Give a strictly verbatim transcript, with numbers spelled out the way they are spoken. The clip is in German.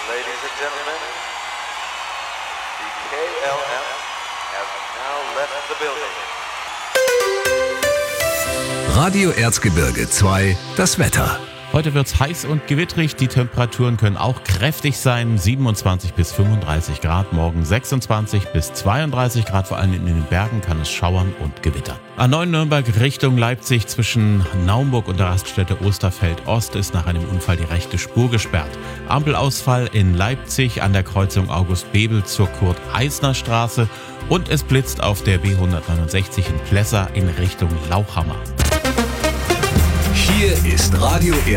Ladies and gentlemen, the K L M has now left the building. Radio Erzgebirge zwei, das Wetter. Heute wird's heiß und gewittrig, die Temperaturen können auch kräftig sein, siebenundzwanzig bis fünfunddreißig Grad, morgen sechsundzwanzig bis zweiunddreißig Grad, vor allem in den Bergen kann es schauern und gewittern. A neun Nürnberg Richtung Leipzig zwischen Naumburg und der Raststätte Osterfeld Ost ist nach einem Unfall die rechte Spur gesperrt. Ampelausfall in Leipzig an der Kreuzung August-Bebel zur Kurt-Eisner-Straße und es blitzt auf der B hundertneunundsechzig in Plessa in Richtung Lauchhammer. Hier ist Radio